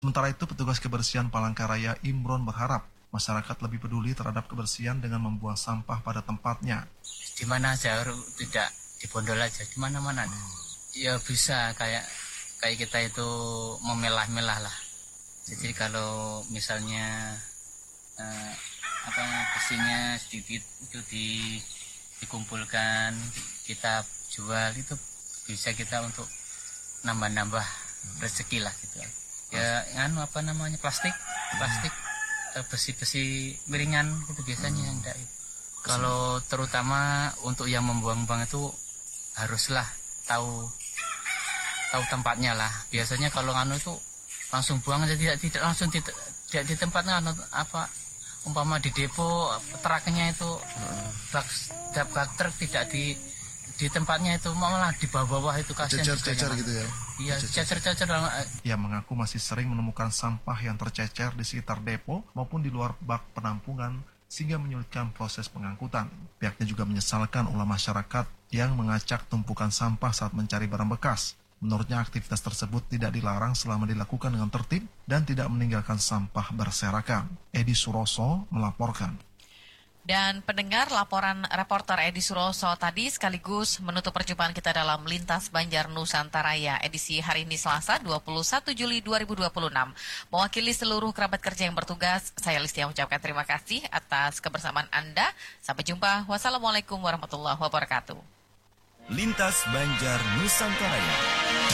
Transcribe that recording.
Sementara itu, petugas kebersihan Palangkaraya Imron berharap masyarakat lebih peduli terhadap kebersihan dengan membuang sampah pada tempatnya. Di mana aja, tidak dibondol aja, di mana-mana. Ya bisa kayak kita itu memilah-milah lah. Jadi kalau misalnya besinya sedikit itu dikumpulkan, kita jual, itu bisa kita untuk nambah-nambah rezeki lah gitu. Ya plastik besi-besi miringan itu biasanya yang enggak. Kalau terutama untuk yang membuang-buang itu haruslah tahu tempatnya lah. Biasanya kalau itu langsung buang aja, tidak langsung tidak di tempatnya, umpama di depo truknya itu truk tidak di tempatnya itu, malah di bawah itu kasihan. Cecer gitu ya. Iya, cecer. Ia mengaku masih sering menemukan sampah yang tercecer di sekitar depo maupun di luar bak penampungan sehingga menyulitkan proses pengangkutan. Pihaknya juga menyesalkan ulah masyarakat yang mengacak tumpukan sampah saat mencari barang bekas. Menurutnya aktivitas tersebut tidak dilarang selama dilakukan dengan tertib dan tidak meninggalkan sampah berserakan. Edi Suroso melaporkan. Dan pendengar, laporan reporter Edi Suroso tadi sekaligus menutup perjumpaan kita dalam Lintas Banjar Nusantaraya edisi hari ini Selasa 21 Juli 2026. Mewakili seluruh kerabat kerja yang bertugas, saya Listia mengucapkan terima kasih atas kebersamaan Anda. Sampai jumpa. Wassalamualaikum warahmatullahi wabarakatuh. Lintas Banjar Nusantaraya.